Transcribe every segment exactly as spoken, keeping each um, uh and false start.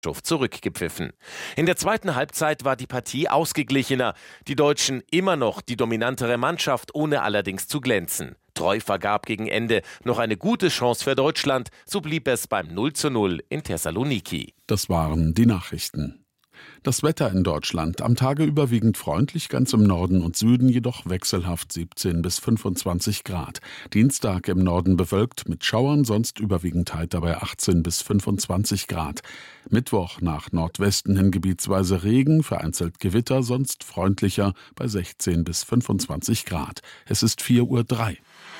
zurückgepfiffen. In der zweiten Halbzeit war die Partie ausgeglichener. Die Deutschen immer noch die dominantere Mannschaft, ohne allerdings zu glänzen. Treu vergab gegen Ende noch eine gute Chance für Deutschland. So blieb es beim null zu null in Thessaloniki. Das waren die Nachrichten. Das Wetter in Deutschland. Am Tage überwiegend freundlich, ganz im Norden und Süden jedoch wechselhaft siebzehn bis fünfundzwanzig Grad. Dienstag im Norden bewölkt mit Schauern, sonst überwiegend heiter bei achtzehn bis fünfundzwanzig Grad. Mittwoch nach Nordwesten hin gebietsweise Regen, vereinzelt Gewitter, sonst freundlicher bei sechzehn bis fünfundzwanzig Grad. Es ist vier Uhr drei.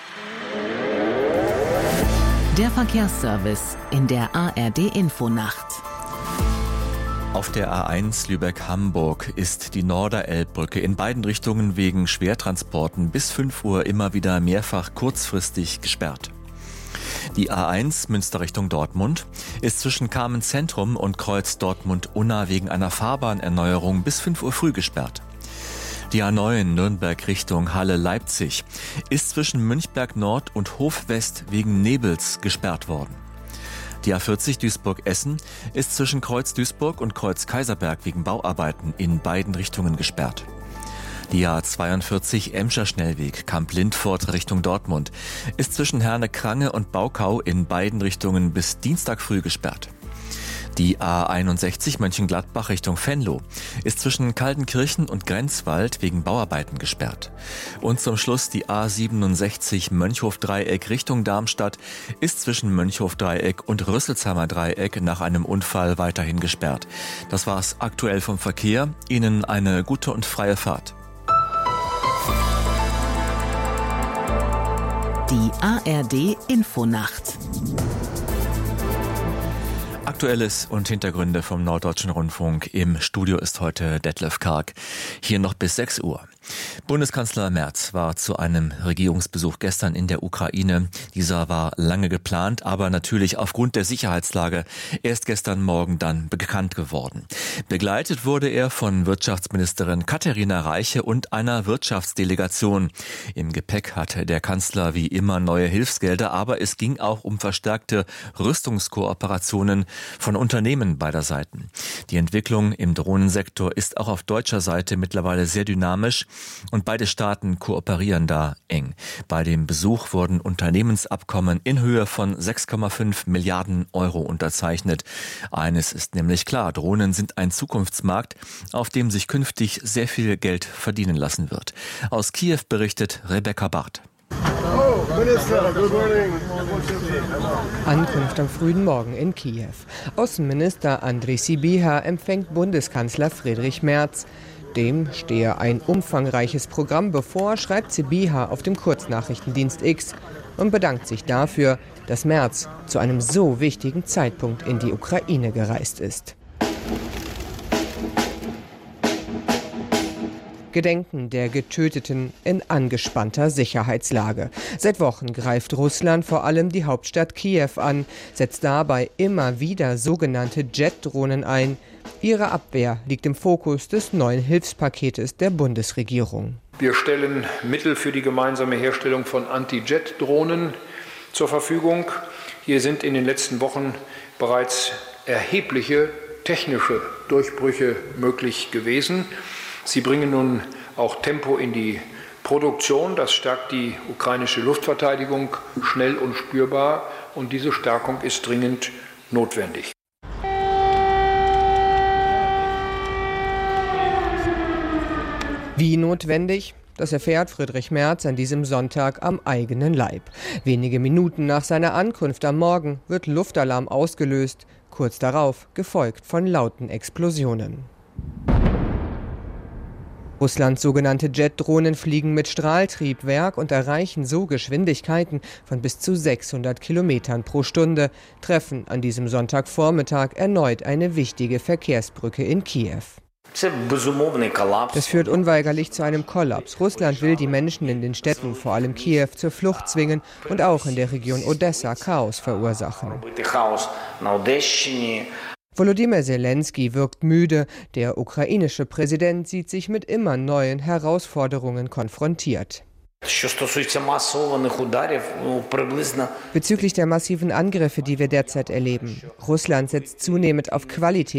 Der Verkehrsservice in der A R D-Infonacht. Auf der A eins Lübeck-Hamburg ist die Norderelbbrücke in beiden Richtungen wegen Schwertransporten bis fünf Uhr immer wieder mehrfach kurzfristig gesperrt. Die A eins Münster Richtung Dortmund ist zwischen Carmen-Zentrum und Kreuz Dortmund-Unna wegen einer Fahrbahnerneuerung bis fünf Uhr früh gesperrt. Die A neun Nürnberg Richtung Halle-Leipzig ist zwischen Münchberg Nord und Hof West wegen Nebels gesperrt worden. Die A vierzig Duisburg-Essen ist zwischen Kreuz Duisburg und Kreuz Kaiserberg wegen Bauarbeiten in beiden Richtungen gesperrt. Die A zweiundvierzig Emscher Schnellweg Kamp-Lindfort Richtung Dortmund ist zwischen Herne-Krange und Baukau in beiden Richtungen bis Dienstag früh gesperrt. Die A einundsechzig Mönchengladbach Richtung Venlo ist zwischen Kaltenkirchen und Grenzwald wegen Bauarbeiten gesperrt. Und zum Schluss die A siebenundsechzig Mönchhof-Dreieck Richtung Darmstadt ist zwischen Mönchhof-Dreieck und Rüsselsheimer Dreieck nach einem Unfall weiterhin gesperrt. Das war's aktuell vom Verkehr. Ihnen eine gute und freie Fahrt. Die A R D-Infonacht. Aktuelles und Hintergründe vom Norddeutschen Rundfunk. Im Studio ist heute Detlef Karg. Hier noch bis sechs Uhr. Bundeskanzler Merz war zu einem Regierungsbesuch gestern in der Ukraine. Dieser war lange geplant, aber natürlich aufgrund der Sicherheitslage erst gestern Morgen dann bekannt geworden. Begleitet wurde er von Wirtschaftsministerin Katharina Reiche und einer Wirtschaftsdelegation. Im Gepäck hatte der Kanzler wie immer neue Hilfsgelder, aber es ging auch um verstärkte Rüstungskooperationen von Unternehmen beider Seiten. Die Entwicklung im Drohnensektor ist auch auf deutscher Seite mittlerweile sehr dynamisch und beide Staaten kooperieren da eng. Bei dem Besuch wurden Unternehmensabkommen in Höhe von sechs Komma fünf Milliarden Euro unterzeichnet. Eines ist nämlich klar, Drohnen sind ein Zukunftsmarkt, auf dem sich künftig sehr viel Geld verdienen lassen wird. Aus Kiew berichtet Rebecca Barth. Oh, Minister, good morning. Ankunft am frühen Morgen in Kiew. Außenminister Andrej Sybiha empfängt Bundeskanzler Friedrich Merz. Dem stehe ein umfangreiches Programm bevor, schreibt Sybiha auf dem Kurznachrichtendienst X und bedankt sich dafür, dass Merz zu einem so wichtigen Zeitpunkt in die Ukraine gereist ist. Gedenken der Getöteten in angespannter Sicherheitslage. Seit Wochen greift Russland vor allem die Hauptstadt Kiew an, setzt dabei immer wieder sogenannte Jet-Drohnen ein. Ihre Abwehr liegt im Fokus des neuen Hilfspaketes der Bundesregierung. Wir stellen Mittel für die gemeinsame Herstellung von Anti-Jet-Drohnen zur Verfügung. Hier sind in den letzten Wochen bereits erhebliche technische Durchbrüche möglich gewesen. Sie bringen nun auch Tempo in die Produktion. Das stärkt die ukrainische Luftverteidigung schnell und spürbar. Und diese Stärkung ist dringend notwendig. Wie notwendig? Das erfährt Friedrich Merz an diesem Sonntag am eigenen Leib. Wenige Minuten nach seiner Ankunft am Morgen wird Luftalarm ausgelöst, kurz darauf gefolgt von lauten Explosionen. Russlands sogenannte Jet-Drohnen fliegen mit Strahltriebwerk und erreichen so Geschwindigkeiten von bis zu sechshundert Kilometern pro Stunde, treffen an diesem Sonntagvormittag erneut eine wichtige Verkehrsbrücke in Kiew. Das führt unweigerlich zu einem Kollaps. Russland will die Menschen in den Städten, vor allem Kiew, zur Flucht zwingen und auch in der Region Odessa Chaos verursachen. Volodymyr Zelensky wirkt müde. Der ukrainische Präsident sieht sich mit immer neuen Herausforderungen konfrontiert. Bezüglich der massiven Angriffe, die wir derzeit erleben. Russland setzt zunehmend auf Qualität